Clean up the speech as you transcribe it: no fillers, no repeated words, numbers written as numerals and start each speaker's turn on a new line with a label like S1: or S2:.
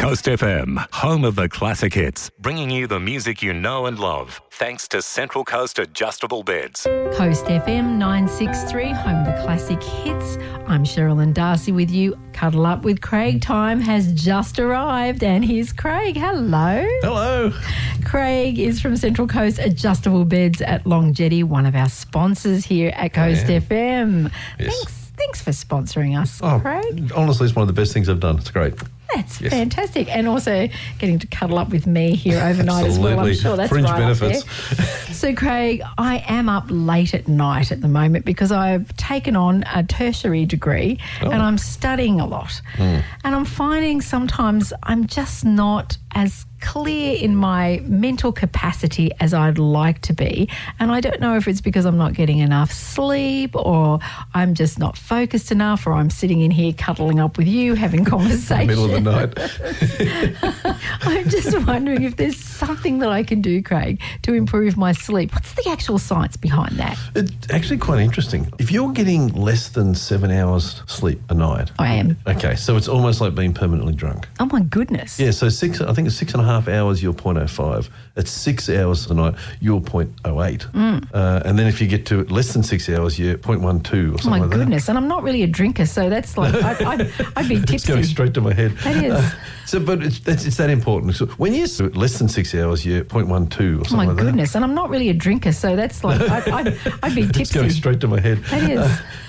S1: Coast FM, home of the classic hits, bringing you the music you know and love, thanks to Central Coast Adjustable Beds.
S2: Coast FM 963, home of the classic hits. I'm Sherilyn Darcy with you. Cuddle Up with Craig time has just arrived, and here's Craig. Hello.
S3: Hello.
S2: Craig is from Central Coast Adjustable Beds at Long Jetty, one of our sponsors here at Coast FM.
S3: Yes.
S2: Thanks for sponsoring us, Craig.
S3: Honestly, it's one of the best things I've done. It's great.
S2: That's fantastic. And also getting to cuddle up with me here overnight as well. I'm sure that's
S3: Fringe
S2: right
S3: benefits.
S2: Up there. So, Craig, I am up late at night at the moment because I've taken on a tertiary degree and I'm studying a lot. And I'm finding sometimes I'm just not as clear in my mental capacity as I'd like to be. And I don't know if it's because I'm not getting enough sleep or I'm just not focused enough or I'm sitting in here cuddling up with you having conversation.
S3: Middle of the night.
S2: I'm just wondering if there's something that I can do, Craig, to improve my sleep. What's the actual science behind that?
S3: It's actually quite interesting. If you're getting less than 7 hours sleep a night.
S2: I am.
S3: Okay, so it's almost like being permanently drunk.
S2: Oh, my goodness.
S3: Yeah, so I think it's 6.5 hours, you're 0.05. At 6 hours a night, you're 0.08. And then if you get to less than 6 hours, you're 0.12 or something
S2: Oh, my
S3: like
S2: goodness. And I'm not really a drinker, so that's like, I'd be tipsy.
S3: It's going straight to my head.
S2: That is.
S3: But it's that important. So when you're less than 6 hours, you're 0.12 or something like that.
S2: Oh, my goodness. And I'm not really a drinker, so that's like, I'd be tipsy.
S3: It's going straight to my head.
S2: That is.